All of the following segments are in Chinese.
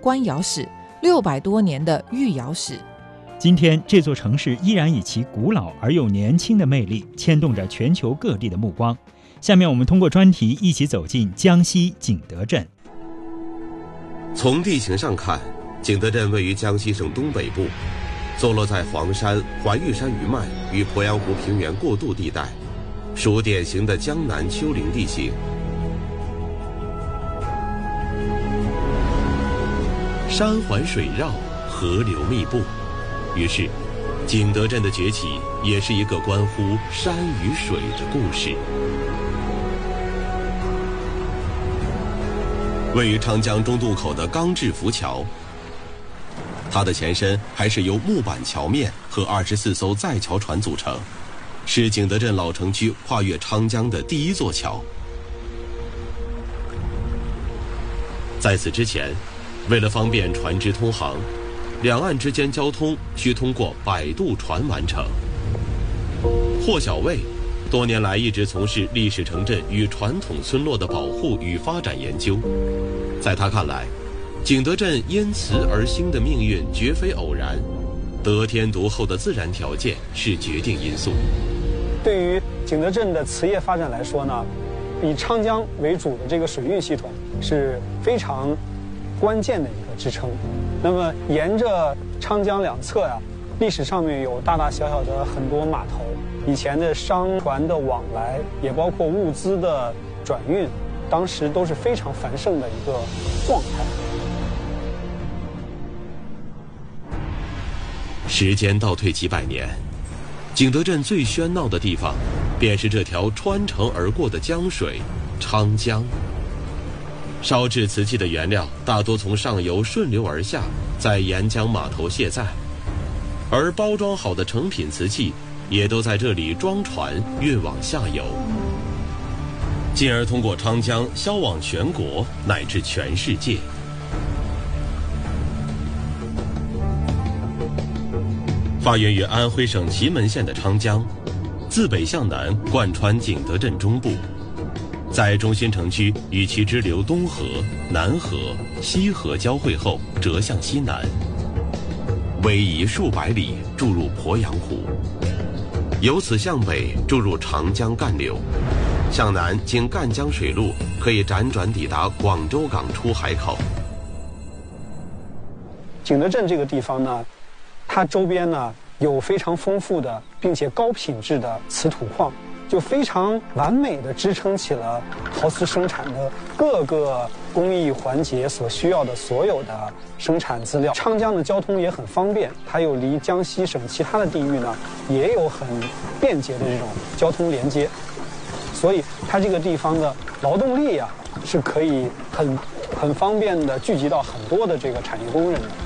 官窑史，600多年的御窑史。 今天这座城市依然以其古老而又年轻的魅力牵动着全球各地的目光。下面我们通过专题一起走进江西景德镇。 从地形上看，景德镇位于江西省东北部，坐落在黄山、环玉山余脉与鄱阳湖平原过渡地带，属典型的江南丘陵地形。山环水绕，河流密布，于是景德镇的崛起也是一个关乎山与水的故事。位于长江中渡口的钢制浮桥，它的前身还是由木板桥面和24艘载桥船组成，是景德镇老城区跨越长江的第一座桥。在此之前，为了方便船只通航，两岸之间交通需通过摆渡船完成。霍小卫多年来一直从事历史城镇与传统村落的保护与发展研究。在他看来，景德镇因瓷而兴的命运绝非偶然，得天独厚的自然条件是决定因素。 对于景德镇的瓷业发展来说呢，以长江为主的这个水运系统是非常关键的一个支撑。那么沿着长江两侧呀，历史上面有大大小小的很多码头，以前的商船的往来，也包括物资的转运，当时都是非常繁盛的一个状态。 时间倒退几百年，景德镇最喧闹的地方，便是这条穿城而过的江水——长江。烧制瓷器的原料大多从上游顺流而下，在沿江码头卸载，而包装好的成品瓷器也都在这里装船运往下游，进而通过长江销往全国乃至全世界。发源于安徽省祁门县的长江，自北向南贯穿景德镇中部，在中心城区与其支流东河、南河、西河交汇后折向西南，逶迤数百里注入鄱阳湖，由此向北注入长江干流，向南经赣江水路可以辗转抵达广州港出海口。 景德镇这个地方呢，它周边呢有非常丰富的并且高品质的瓷土矿，就非常完美地支撑起了陶瓷生产的各个工艺环节所需要的所有的生产资料。长江的交通也很方便，它又离江西省其他的地域呢也有很便捷的这种交通连接，所以它这个地方的劳动力啊是可以很方便地聚集到很多的这个产业工人的。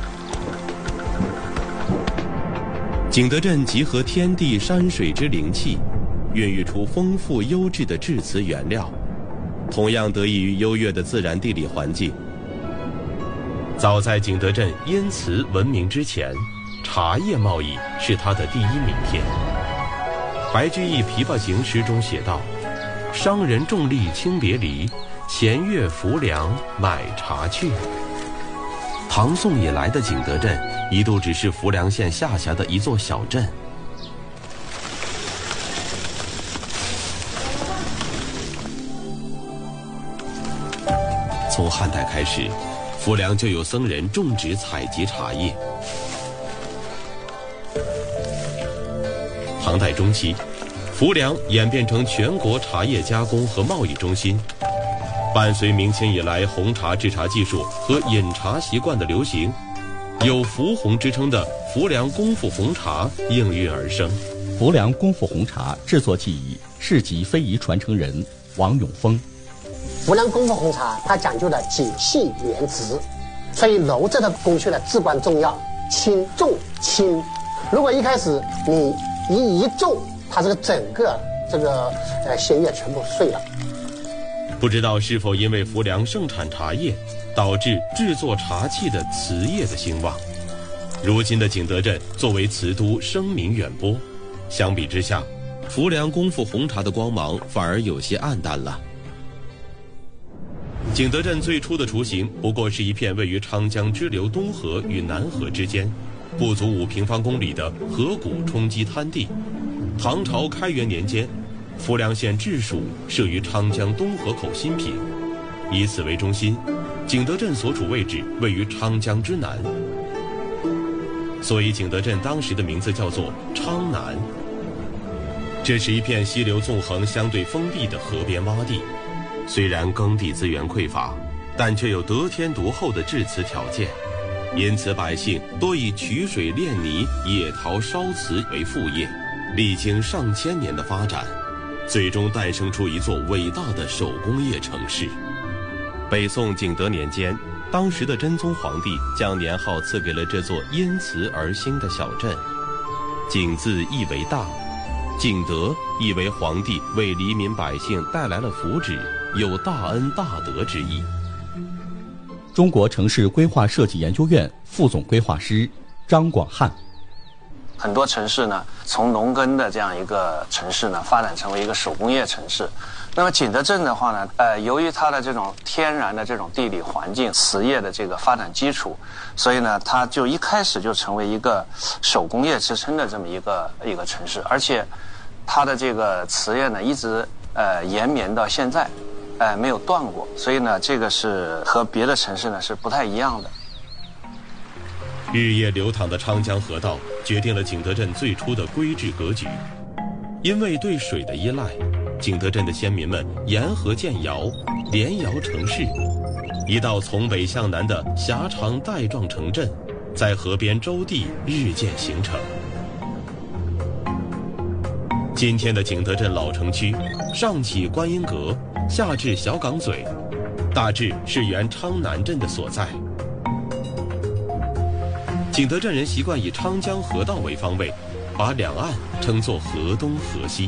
景德镇集合天地山水之灵气，孕育出丰富优质的制瓷原料，同样得益于优越的自然地理环境。早在景德镇因瓷闻名之前，茶叶贸易是它的第一名片。白居易《琵琶行》诗中写道：“商人重利轻别离，前越浮梁买茶去。”唐宋以来的景德镇一度只是浮梁县下辖的一座小镇。从汉代开始，浮梁就有僧人种植采集茶叶。唐代中期，浮梁演变成全国茶叶加工和贸易中心。伴随明清以来红茶制茶技术和饮茶习惯的流行，有浮红之称的浮梁功夫红茶应运而生。 浮梁功夫红茶制作技艺世级非遗传承人王永峰。 浮梁功夫红茶它讲究的精细原直，所以揉制的工序呢至关重要，轻重轻。如果一开始你一重，它这个整个鲜叶全部碎了。 不知道是否因为浮梁盛产茶叶，导致制作茶器的瓷业的兴旺。如今的景德镇作为瓷都，声名远播，相比之下，浮梁功夫红茶的光芒反而有些暗淡了。 景德镇最初的雏形不过是一片位于长江支流东河与南河之间，不足5平方公里的河谷冲积滩地。唐朝开元年间，浮梁县治署设于长江东河口新坪，以此为中心，景德镇所处位置位于长江之南，所以景德镇当时的名字叫做昌南。这是一片溪流纵横、相对封闭的河边洼地，虽然耕地资源匮乏，但却有得天独厚的制瓷条件，因此百姓多以取水炼泥、冶陶烧瓷为副业，历经上千年的发展，最终诞生出一座伟大的手工业城市。北宋景德年间，当时的真宗皇帝将年号赐给了这座因瓷而兴的小镇。景字意为大，景德意为皇帝为黎民百姓带来了福祉，有大恩大德之意。 中国城市规划设计研究院副总规划师张广汉。 很多城市呢，从农耕的这样一个城市呢，发展成为一个手工业城市。那么景德镇的话呢，由于它的这种天然的这种地理环境、瓷业的这个发展基础，所以呢，它就一开始就成为一个手工业之称的这么一个城市，而且它的这个瓷业呢，一直延绵到现在，没有断过，所以呢，这个是和别的城市呢是不太一样的。 日夜流淌的长江河道决定了景德镇最初的规制格局。因为对水的依赖，景德镇的先民们沿河建窑，连窑成市，一道从北向南的狭长带状城镇在河边洲地日渐形成。今天的景德镇老城区，上起观音阁，下至小港嘴，大致是原昌南镇的所在。景德镇人习惯以昌江河道为方位，把两岸称作河东河西。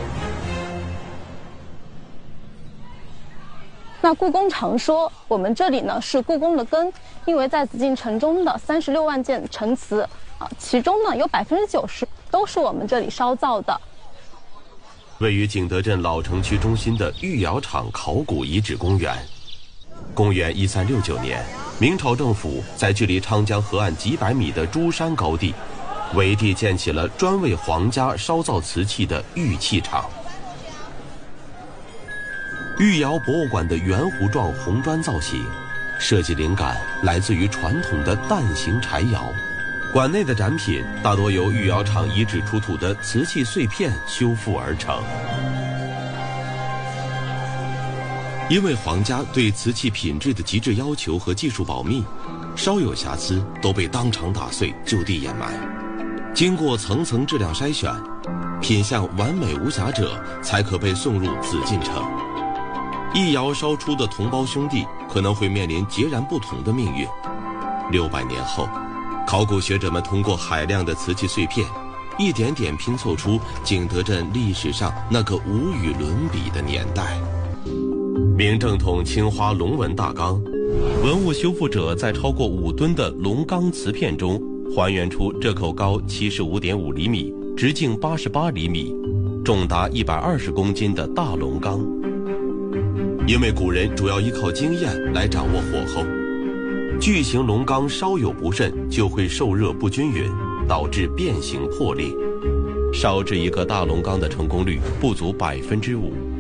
那故宫常说我们这里呢是故宫的根，因为在紫禁城中的36万件陈瓷其中呢有90%都是我们这里烧造的。 位于景德镇老城区中心的御窑厂考古遗址公园，公元1369年，明朝政府在距离长江河岸几百米的珠山高地，围地建起了专为皇家烧造瓷器的玉器厂。御窑博物馆的圆弧状红砖造型，设计灵感来自于传统的蛋形柴窑。馆内的展品大多由御窑厂遗址出土的瓷器碎片修复而成。因为皇家对瓷器品质的极致要求和技术保密，稍有瑕疵都被当场打碎，就地掩埋。经过层层质量筛选，品相完美无瑕者才可被送入紫禁城。一窑烧出的同胞兄弟可能会面临截然不同的命运。600年后，考古学者们通过海量的瓷器碎片，一点点拼凑出景德镇历史上那个无与伦比的年代。明正统青花龙纹大缸，文物修复者在超过5吨的龙钢瓷片中还原出这口高75.5厘米、直径88厘米、重达120公斤的大龙缸。因为古人主要依靠经验来掌握火候，巨型龙缸稍有不慎就会受热不均匀，导致变形破裂。烧制一个大龙缸的成功率不足5%。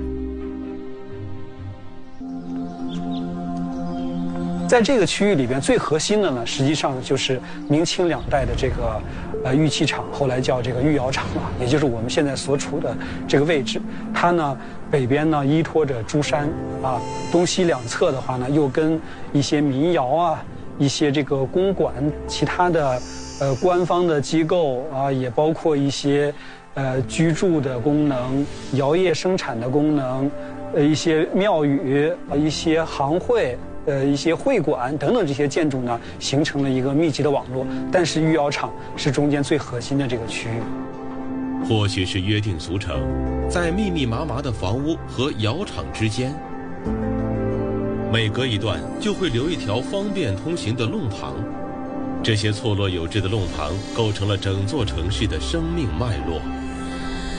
在这个区域里边，最核心的呢，实际上就是明清2代的这个玉器厂，后来叫这个御窑厂啊，也就是我们现在所处的这个位置。它呢北边呢依托着珠山啊，东西两侧的话呢又跟一些民窑啊、一些这个公馆、其他的官方的机构啊，也包括一些居住的功能、窑业生产的功能，一些庙宇、一些行会。一些会馆等等这些建筑呢，形成了一个密集的网络。但是御窑厂是中间最核心的这个区域。 或许是约定俗成，在密密麻麻的房屋和窑厂之间，每隔一段就会留一条方便通行的弄堂。这些错落有致的弄堂构成了整座城市的生命脉络。